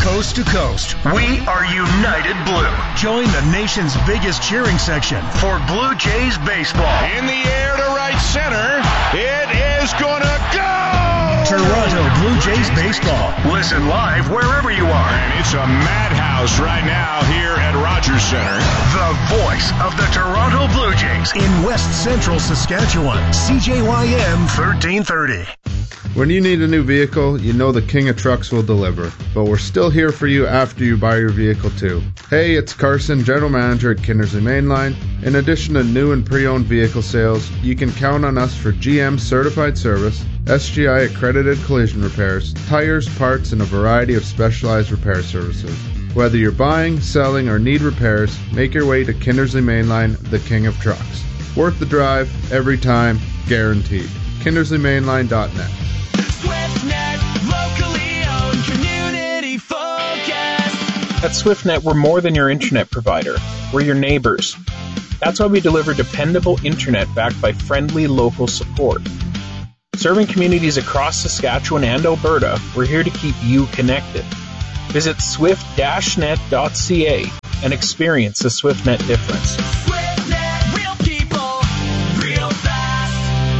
coast to coast. We are United Blue. Join the nation's biggest cheering section for Blue Jays baseball. In the air to right center. It is gonna go! Toronto Blue Jays baseball. Listen live wherever you are. And it's a madhouse right now here at Rogers Center. The voice of the Toronto Blue Jays in West Central Saskatchewan. CJYM 1330. When you need a new vehicle, you know the King of Trucks will deliver. But we're still here for you after you buy your vehicle too. Hey, it's Carson, General Manager at Kindersley Mainline. In addition to new and pre-owned vehicle sales, you can count on us for GM certified service, SGI accredited collision repairs, tires, parts, and a variety of specialized repair services. Whether you're buying, selling, or need repairs, make your way to Kindersley Mainline, the King of Trucks. Worth the drive, every time, guaranteed. KindersleyMainline.net. SwiftNet, locally owned, community focused. At SwiftNet, we're more than your internet provider. We're your neighbors. That's why we deliver dependable internet backed by friendly local support. Serving communities across Saskatchewan and Alberta, we're here to keep you connected. Visit swift-net.ca and experience the SwiftNet difference. SwiftNet, real people, real fast.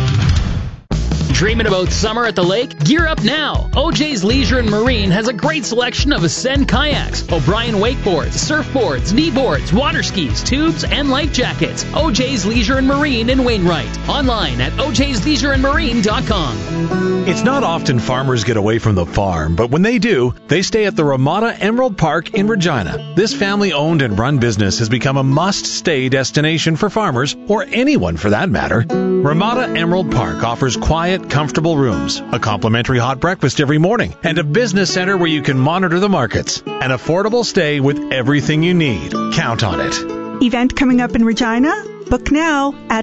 Dreaming about summer at the lake? Gear up now! OJ's Leisure and Marine has a great selection of Ascend kayaks, O'Brien wakeboards, surfboards, kneeboards, water skis, tubes, and life jackets. OJ's Leisure and Marine in Wainwright. Online at ojsleisureandmarine.com. It's not often farmers get away from the farm, but when they do, they stay at the Ramada Emerald Park in Regina. This family-owned and run business has become a must-stay destination for farmers, or anyone for that matter. Ramada Emerald Park offers quiet, comfortable rooms, a complimentary hot breakfast every morning, and a business center where you can monitor the markets. An affordable stay with everything you need. Count on it. Event coming up in Regina? Book now at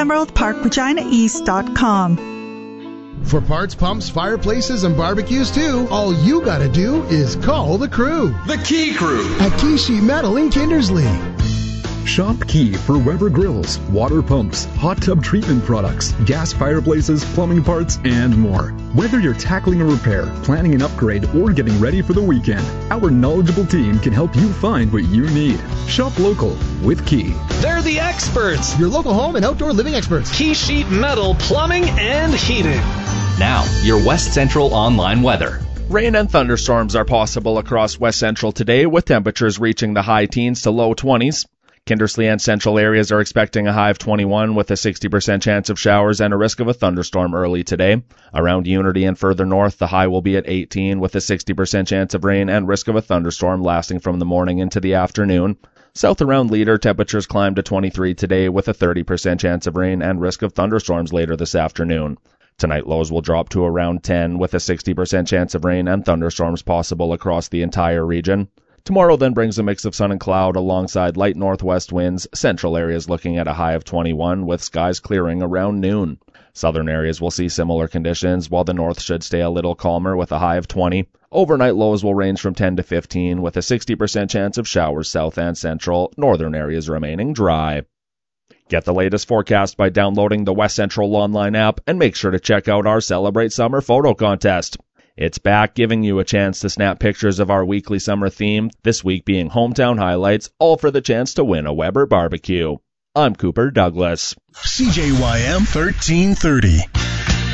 RamadaEmeraldParkReginaEast.com. For parts, pumps, fireplaces, and barbecues too, all you gotta do is call the crew. The Key Crew at Key Sheet Metal in Kindersley. Shop Key for Weber grills, water pumps, hot tub treatment products, gas fireplaces, plumbing parts, and more. Whether you're tackling a repair, planning an upgrade, or getting ready for the weekend, our knowledgeable team can help you find what you need. Shop local with Key. They're the experts. Your local home and outdoor living experts. Key Sheet Metal, plumbing, and heating. Now, your West Central online weather. Rain and thunderstorms are possible across West Central today, with temperatures reaching the high teens to low 20s. Kindersley and central areas are expecting a high of 21 with a 60% chance of showers and a risk of a thunderstorm early today. Around Unity and further north, the high will be at 18 with a 60% chance of rain and risk of a thunderstorm lasting from the morning into the afternoon. South around Leader, temperatures climb to 23 today with a 30% chance of rain and risk of thunderstorms later this afternoon. Tonight, lows will drop to around 10 with a 60% chance of rain and thunderstorms possible across the entire region. Tomorrow then brings a mix of sun and cloud alongside light northwest winds, central areas looking at a high of 21 with skies clearing around noon. Southern areas will see similar conditions, while the north should stay a little calmer with a high of 20. Overnight lows will range from 10 to 15 with a 60% chance of showers south and central, northern areas remaining dry. Get the latest forecast by downloading the West Central online app and make sure to check out our Celebrate Summer photo contest. It's back, giving you a chance to snap pictures of our weekly summer theme, this week being hometown highlights, all for the chance to win a Weber barbecue. I'm Cooper Douglas. CJYM 1330.